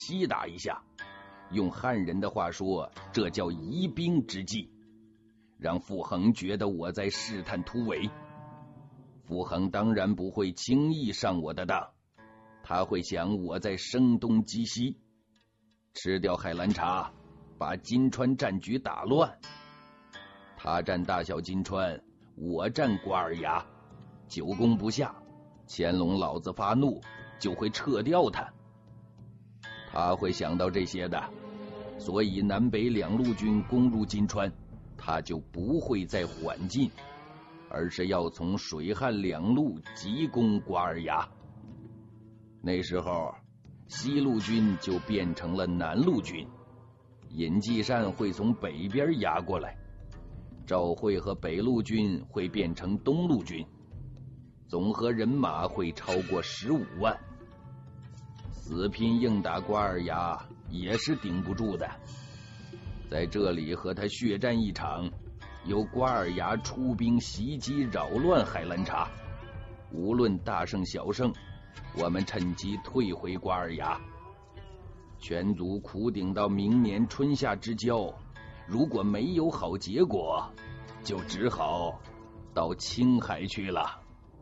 击打一下。用汉人的话说，这叫疑兵之计，让傅恒觉得我在试探突围。傅恒当然不会轻易上我的当，他会想我在声东击西，吃掉海兰察，把金川战局打乱。他占大小金川，我占瓜尔牙，久攻不下，乾隆老子发怒就会撤掉他。他会想到这些的，所以南北两路军攻入金川，他就不会再缓进，而是要从水旱两路急攻瓜尔牙。那时候西路军就变成了南路军，尹继善会从北边压过来，赵惠和北路军会变成东路军，总和人马会超过15万。死拼硬打瓜尔牙也是顶不住的，在这里和他血战一场，由瓜尔牙出兵袭击扰乱海兰察，无论大胜小胜，我们趁机退回瓜尔牙。全族苦顶到明年春夏之交，如果没有好结果，就只好到青海去了。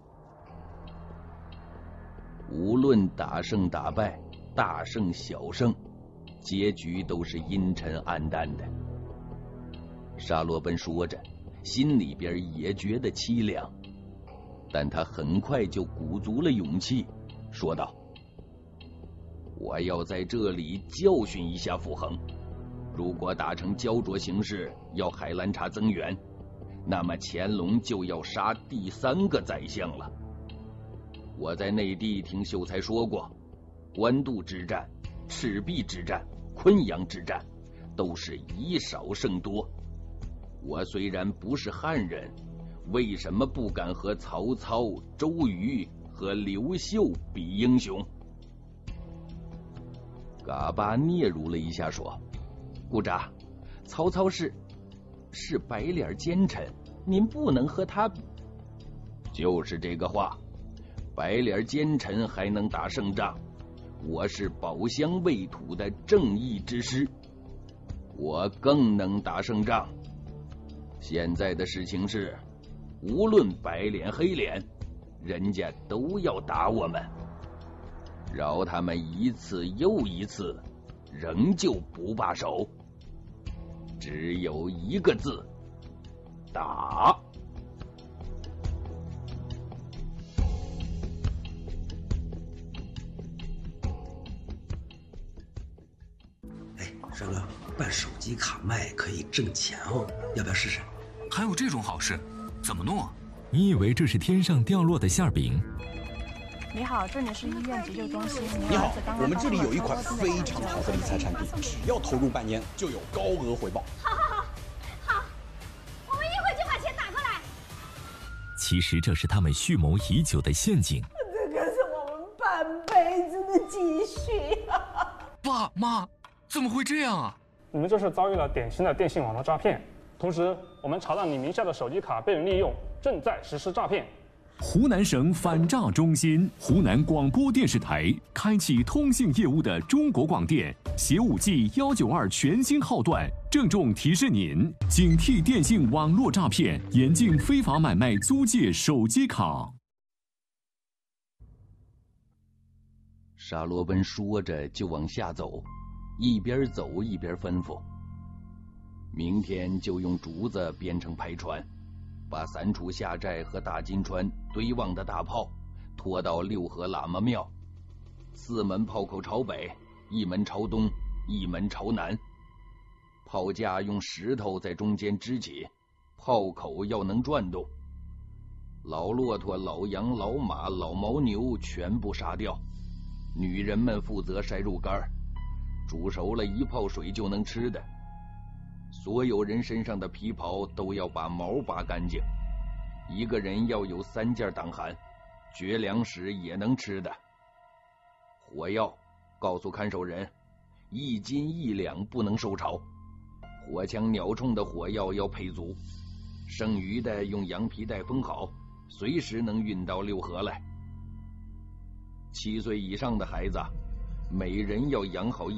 无论打胜打败，大胜小胜，结局都是阴沉暗淡的。沙罗奔说着，心里边也觉得凄凉，但他很快就鼓足了勇气，说道：我要在这里教训一下傅恒，如果打成焦灼形势，要海兰察增援，那么乾隆就要杀第3个宰相了。我在内地听秀才说过，官渡之战、赤壁之战、昆阳之战都是以少胜多。我虽然不是汉人，为什么不敢和曹操、周瑜和刘秀比英雄？嘎巴嗫嚅了一下说：顾札，曹操是白脸奸臣，您不能和他比。就是这个话，白脸奸臣还能打胜仗，我是保乡卫土的正义之师，我更能打胜仗。现在的事情是，无论白脸黑脸，人家都要打我们，饶他们一次又一次，仍旧不罢手。只有一个字：打。 帅哥，办手机卡卖可以挣钱哦，要不要试试？ 还有这种好事？怎么弄啊？ 你以为这是天上掉落的馅饼？ 你好，这里是医院急救中心。 你好，我们这里有一款非常好的理财产品，只要投入半年就有高额回报。 好，我们一会就把钱打过来。 其实这是他们蓄谋已久的陷阱。 这可是我们半辈子的积蓄啊！ 爸妈，怎么会这样啊？ 你们这是遭遇了典型的电信网络诈骗，同时我们查到你名下的手机卡被人利用，正在实施诈骗。 湖南省反诈中心、湖南广播电视台开启通信业务的中国广电携5G 192全新号段，郑重提示您：警惕电信网络诈骗，严禁非法买卖租借手机卡。 沙罗奔说着就往下走，一边走一边吩咐：明天就用竹子编成排船，把3处下寨和大金川堆旺的大炮拖到六合喇嘛庙，4门炮口朝北，1门朝东，1门朝南。炮架用石头在中间支起，炮口要能转动。老骆驼、老羊、老马、老牦牛全部杀掉，女人们负责筛肉干，煮熟了1泡水就能吃的。所有人身上的皮袍都要把毛拔干净，一个人要有3件挡寒，绝粮时也能吃的。火药告诉看守人，1斤1两不能受潮，火枪鸟铳的火药要配足，剩余的用羊皮袋封好，随时能运到六合来。7岁以上的孩子每人要养好